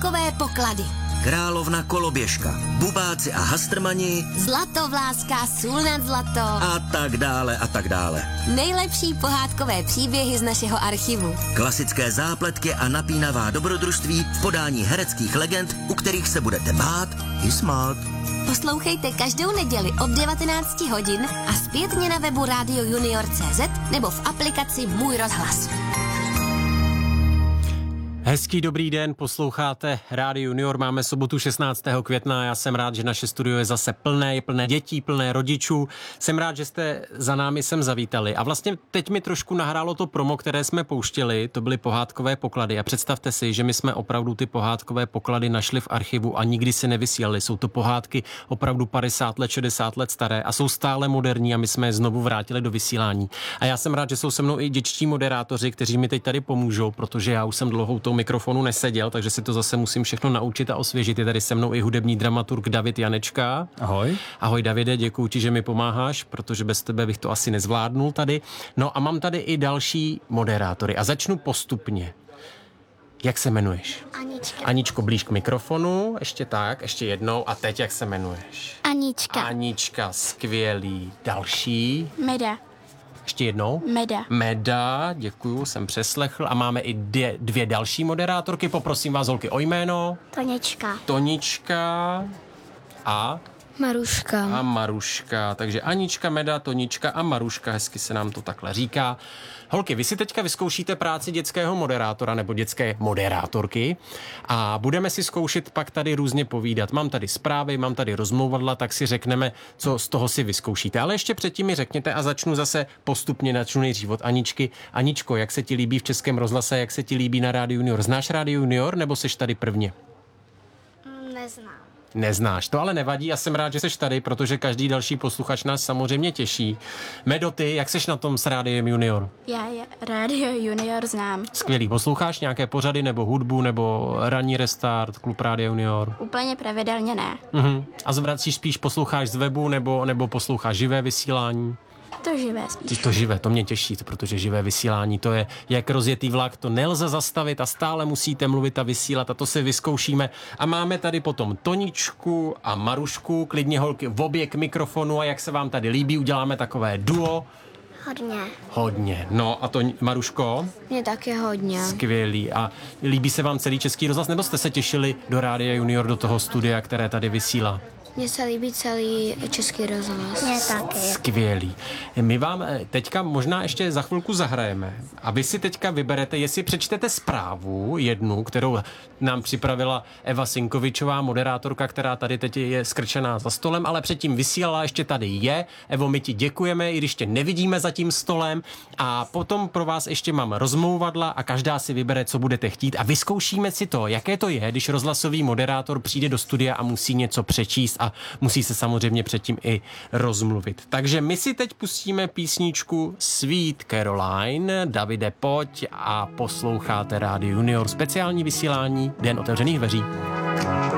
pohádkové poklady. Královna koloběžka, bubáci a hastrmani, Zlatovláská, sůl nad zlato. a tak dále a tak dále. Nejlepší pohádkové příběhy z našeho archivu. Klasické zápletky a napínavá dobrodružství v podání hereckých legend, u kterých se budete bát i smát. Poslouchejte každou neděli od 19 hodin a zpětně na webu radiojunior.cz nebo v aplikaci Můj rozhlas. Hezký dobrý den, posloucháte Rádio Junior, máme sobotu 16. května, já jsem rád, že naše studio je zase plné dětí, plné rodičů. Jsem rád, že jste za námi sem zavítali. A vlastně teď mi trošku nahrálo to promo, které jsme pouštěli, to byly pohádkové poklady. A představte si, že my jsme opravdu ty pohádkové poklady našli v archivu a nikdy si nevysílali. Jsou to pohádky opravdu 50 let, 60 let staré a jsou stále moderní a my jsme je znovu vrátili do vysílání. A já jsem rád, že jsou se mnou i dětští moderátoři, kteří mi teď tady pomůžou, protože já už jsem dlouhou tou mikrofonu neseděl, takže si to zase musím všechno naučit a osvěžit. Je tady se mnou i hudební dramaturg David Janečka. Ahoj. Ahoj Davide, děkuji ti, že mi pomáháš, protože bez tebe bych to asi nezvládnul tady. No a mám tady i další moderátory a začnu postupně. Jak se jmenuješ? Anička. Aničko, blíž k mikrofonu, ještě jednou. A teď jak se jmenuješ? Anička. Anička, skvělý. Další? Meda. Ještě jednou? Meda. Meda, děkuju, jsem přeslechl. A máme i dvě další moderátorky. Poprosím vás, holky, o jméno. Tonička. Tonička a Maruška. Maruška. Takže Anička, Meda, Tonička a Maruška. Hezky se nám to takhle říká. Holky, vy si teďka vyzkoušíte práci dětského moderátora nebo dětské moderátorky a budeme si zkoušet pak tady různě povídat. Mám tady zprávy, mám tady rozmluvadla, tak si řekneme, co z toho si vyzkoušíte. Ale ještě předtím mi řekněte a začnu nejdřív od Aničky. Aničko, jak se ti líbí v Českém rozhlase, jak se ti líbí na Rádiu Junior? Znáš Rádio Junior nebo seš tady prvně? Neznám. Neznáš, to ale nevadí, já jsem rád, že seš tady, protože každý další posluchač nás samozřejmě těší. Medo, ty, jak seš na tom s Rádiem Junior? Já Rádio Junior znám. Skvělý, posloucháš nějaké pořady nebo hudbu nebo ranní restart, klub Rádia Junior? Úplně pravidelně ne. A zvracíš spíš posloucháš z webu nebo posloucháš živé vysílání? To živé spíš. To živé, to mě těší, protože živé vysílání, to je jak rozjetý vlak, to nelze zastavit a stále musíte mluvit a vysílat a to si vyzkoušíme. A máme tady potom Toničku a Marušku, klidně holky v obě k mikrofonu a jak se vám tady líbí, uděláme takové duo. Hodně. No a to Maruško? Mě taky hodně. Skvělý. A líbí se vám celý Český rozhlas, nebo jste se těšili do Rádia Junior, do toho studia, které tady vysílá? Mně se líbí celý Český rozhlas. Mně taky. Skvělý. My vám teďka možná ještě za chvilku zahrajeme a vy si teďka vyberete, jestli přečtete zprávu jednu, kterou nám připravila Eva Sinkovičová, moderátorka, která tady teď je skrčená za stolem, ale předtím vysílala, ještě tady je. Evo, my ti děkujeme, i když tě nevidíme za tím stolem a potom pro vás ještě mám rozmlouvadla a každá si vybere, co budete chtít a vyzkoušíme si to, jaké to je, když rozhlasový moderátor přijde do studia a musí něco přečíst a musí se samozřejmě předtím i rozmluvit. Takže my si teď pustíme písničku Sweet Caroline. Davide, pojď a posloucháte Rádio Junior, speciální vysílání Den otevřených dveří.